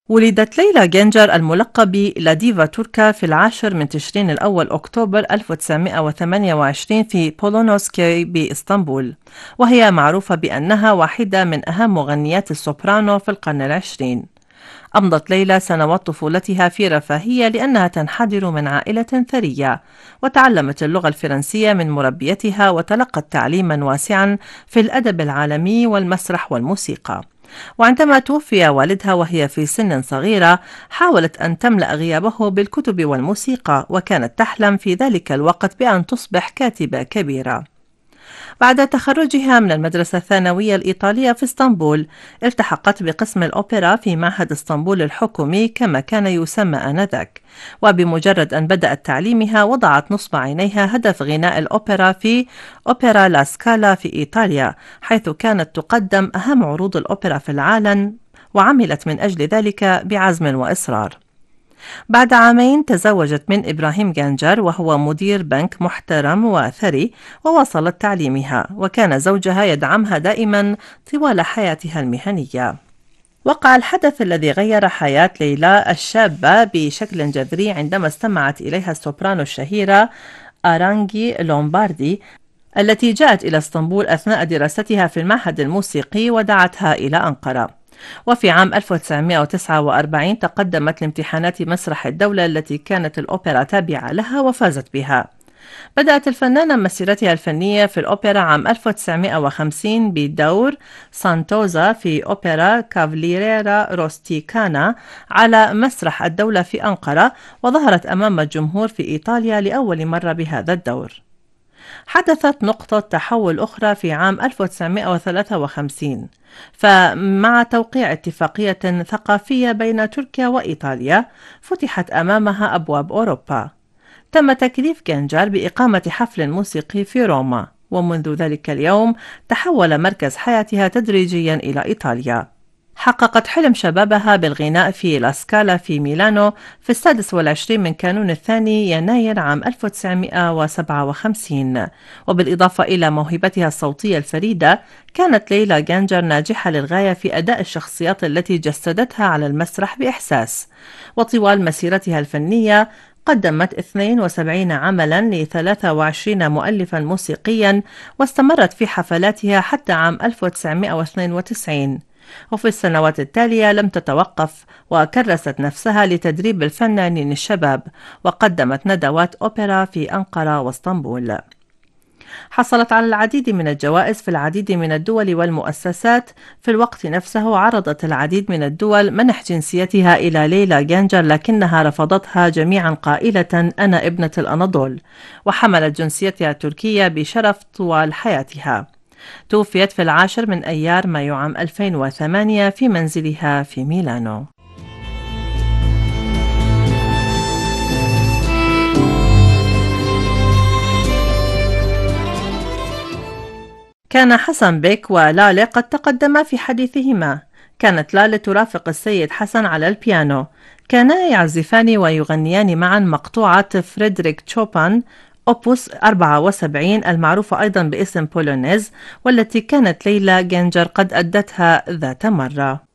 ولدت ليلى جنجر الملقب لديفا توركا في 10 من تشرين الأول أكتوبر 1928 في بولونوسكي بإسطنبول، وهي معروفة بأنها واحدة من أهم مغنيات السوبرانو في القرن العشرين. أمضت ليلى سنوات طفولتها في رفاهية لأنها تنحدر من عائلة ثرية، وتعلمت اللغة الفرنسية من مربيتها وتلقت تعليما واسعا في الأدب العالمي والمسرح والموسيقى. وعندما توفي والدها وهي في سن صغيرة، حاولت أن تملأ غيابه بالكتب والموسيقى، وكانت تحلم في ذلك الوقت بأن تصبح كاتبة كبيرة. بعد تخرجها من المدرسة الثانوية الإيطالية في اسطنبول، التحقت بقسم الأوبرا في معهد اسطنبول الحكومي كما كان يسمى آنذاك، وبمجرد أن بدأت تعليمها وضعت نصب عينيها هدف غناء الأوبرا في أوبرا لا سكالا في إيطاليا، حيث كانت تقدم أهم عروض الأوبرا في العالم، وعملت من أجل ذلك بعزم وإصرار. بعد عامين تزوجت من إبراهيم جانجر، وهو مدير بنك محترم وثري، وواصلت تعليمها، وكان زوجها يدعمها دائما طوال حياتها المهنية. وقع الحدث الذي غير حياة ليلى الشابة بشكل جذري عندما استمعت إليها السوبرانو الشهيرة أرانجي لومباردي، التي جاءت إلى اسطنبول أثناء دراستها في المعهد الموسيقي ودعتها إلى أنقرة. وفي عام 1949 تقدمت لامتحانات مسرح الدولة التي كانت الأوبرا تابعة لها وفازت بها. بدأت الفنانة مسيرتها الفنية في الأوبرا عام 1950 بدور سانتوزا في أوبرا كافليريرا روستيكانا على مسرح الدولة في أنقرة، وظهرت أمام الجمهور في إيطاليا لأول مرة بهذا الدور. حدثت نقطة تحول أخرى في عام 1953، فمع توقيع اتفاقية ثقافية بين تركيا وإيطاليا فتحت أمامها أبواب أوروبا. تم تكليف جنجر بإقامة حفل موسيقي في روما، ومنذ ذلك اليوم تحول مركز حياتها تدريجيا إلى إيطاليا. حققت حلم شبابها بالغناء في لاسكالا في ميلانو في 26 من كانون الثاني يناير عام 1957. وبالإضافة إلى موهبتها الصوتية الفريدة، كانت ليلى جانجر ناجحة للغاية في أداء الشخصيات التي جسدتها على المسرح بإحساس. وطوال مسيرتها الفنية قدمت 72 عملا ل 23 مؤلفا موسيقيا، واستمرت في حفلاتها حتى عام 1992. وفي السنوات التالية لم تتوقف، وكرست نفسها لتدريب الفنانين الشباب، وقدمت ندوات أوبرا في أنقرة واسطنبول. حصلت على العديد من الجوائز في العديد من الدول والمؤسسات. في الوقت نفسه عرضت العديد من الدول منح جنسيتها إلى ليلى جانجر، لكنها رفضتها جميعا قائلة أنا ابنة الأناضول، وحملت جنسيتها التركية بشرف طوال حياتها. توفيت في 10 من أيار مايو عام 2008 في منزلها في ميلانو. كان حسن بيك ولالي قد تقدما في حديثهما. كانت لالي ترافق السيد حسن على البيانو، كانا يعزفان ويغنيان معا مقطوعة فريدريك تشوبان أوبوس 74 المعروفة أيضا باسم بولونيز، والتي كانت ليلى جانجر قد أدتها ذات مرة.